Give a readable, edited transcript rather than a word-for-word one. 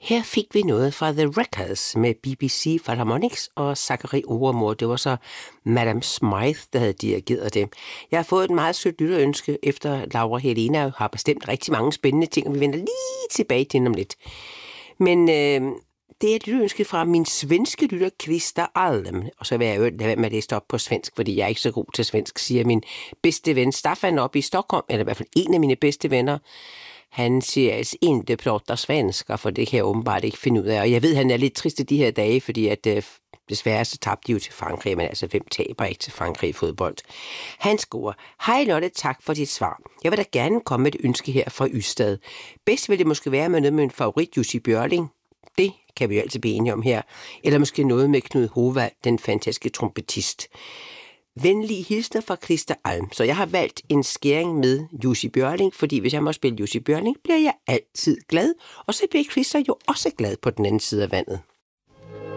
Her fik vi noget fra The Records med BBC Philharmonics og Zachary Overmore. Det var så Madame Smythe, der havde dirigeret det. Jeg har fået et meget sødt lytterønske, efter Laura Helena har bestemt rigtig mange spændende ting, og vi vender lige tilbage til om lidt. Men det er et lytterønske fra min svenske lytter Krista Alm, og så vil jeg jo lade være med at læse op på svensk, fordi jeg er ikke så god til svensk, siger min bedste ven Staffan oppe i Stockholm, eller i hvert fald en af mine bedste venner. Han siger altså ikke prater svenska, for det kan jeg åbenbart ikke finde ud af. Og jeg ved, at han er lidt trist i de her dage, fordi at desværre så tabte de jo til Frankrig, men altså 5 taber ikke til Frankrig i fodbold. Han skriver: Hej Lotte, tak for dit svar. Jeg vil da gerne komme med et ønske her fra Ystad. Bedst vil det måske være med noget med min favorit, Jussi Bjørling. Det kan vi jo altid blive enige om her. Eller måske noget med Knud Hovald, den fantastiske trompetist. Venlige hilsner fra Krista Alm. Så jeg har valgt en skæring med Jussi Bjørling, fordi hvis jeg må spille Jussi Bjørling, bliver jeg altid glad. Og så bliver Krista jo også glad på den anden side af vandet.